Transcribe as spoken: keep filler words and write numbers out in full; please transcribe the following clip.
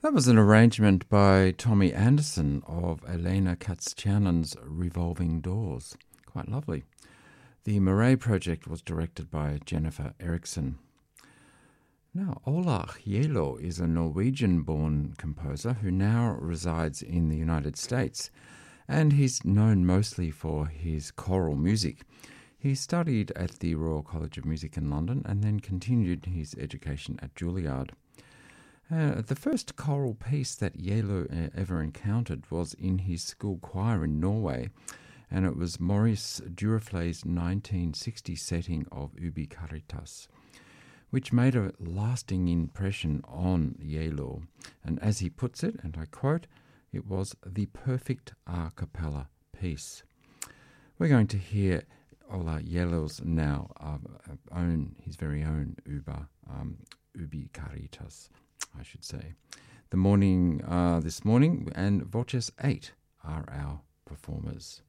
That was an arrangement by Tommy Anderson of Elena Katsianen's Revolving Doors. Quite lovely. The Murray project was directed by Jennifer Eriksson. Now, Ola Hielo is a Norwegian-born composer who now resides in the United States, and he's known mostly for his choral music. He studied at the Royal College of Music in London and then continued his education at Juilliard. Uh, the first choral piece that Hielo uh, ever encountered was in his school choir in Norway, and it was Maurice Duruflé's nineteen sixty setting of Ubi Caritas, which made a lasting impression on Hielo. And as he puts it, and I quote, it was the perfect a cappella piece. We're going to hear Ola Hielo's now uh, own, his very own Uba, um, Ubi Caritas, I should say. The morning, uh, this morning, and Voces eight are our performers.